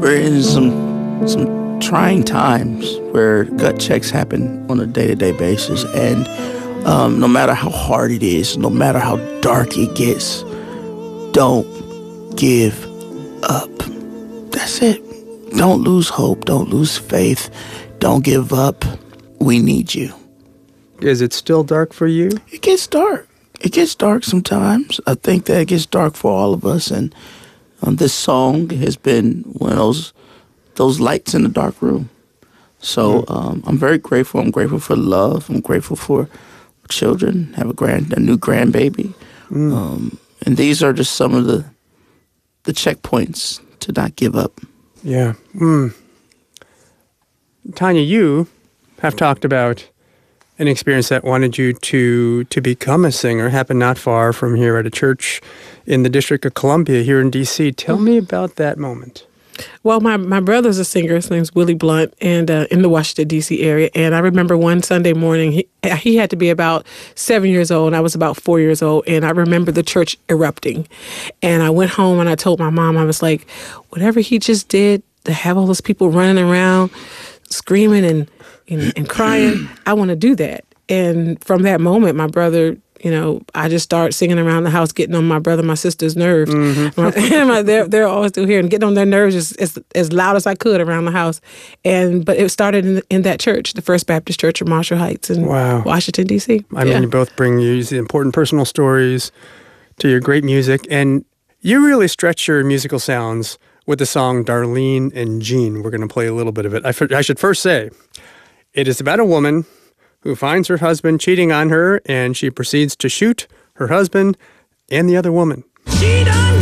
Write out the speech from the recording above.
We're in some trying times where gut checks happen on a day-to-day basis, and no matter how hard it is, no matter how dark it gets, don't give up. That's it. Don't lose hope. Don't lose faith. Don't give up. We need you. Is it still dark for you? It gets dark. It gets dark sometimes. I think that it gets dark for all of us, and this song has been one of those lights in the dark room. So I'm very grateful. I'm grateful for love. I'm grateful for children. Have a new grandbaby. And these are just some of the checkpoints to not give up. Yeah. Tanya, you have talked about an experience that wanted you to become a singer. Happened not far from here at a church in the District of Columbia here in D.C. Tell me about that moment. Well, my brother's a singer. His name's Willie Blunt, and in the Washington, D.C. area. And I remember one Sunday morning, he had to be about 7 years old, and I was about 4 years old. And I remember the church erupting. And I went home, and I told my mom, I was like, whatever he just did, to have all those people running around, screaming and crying, I want to do that. And from that moment, my brother, I just started singing around the house, getting on my brother, my sister's nerves. They're all still here, and getting on their nerves as loud as I could around the house. But it started in that church, the First Baptist Church of Marshall Heights in Washington, D.C. I mean, you both bring these important personal stories to your great music, and you really stretch your musical sounds with the song Darlene and Jean. We're going to play a little bit of it. I should first say, it is about a woman who finds her husband cheating on her, and she proceeds to shoot her husband and the other woman.